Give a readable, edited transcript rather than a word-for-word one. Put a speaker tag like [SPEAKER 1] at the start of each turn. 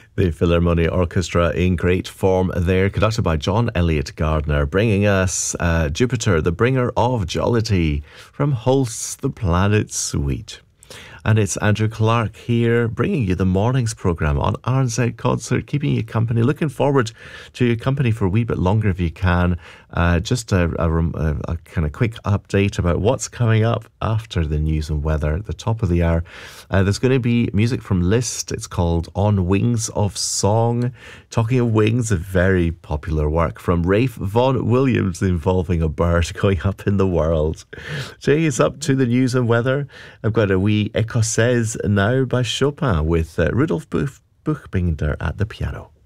[SPEAKER 1] The Philharmonia Orchestra in great form there, conducted by John Elliott Gardner, bringing us Jupiter, the bringer of jollity, from Holst, the Planet Suite. And it's Andrew Clark here, bringing you the mornings programme on RNZ Concert, keeping you company. Looking forward to your company for a wee bit longer if you can. Just a kind of quick update about what's coming up after the news and weather at the top of the hour. There's going to be music from Liszt. It's called On Wings of Song. Talking of wings, a very popular work from Ralph Vaughan Williams involving a bird going up in the world. Taking us up to the news and weather, I've got a wee Écossaise now by Chopin with Rudolf Buchbinder at the piano.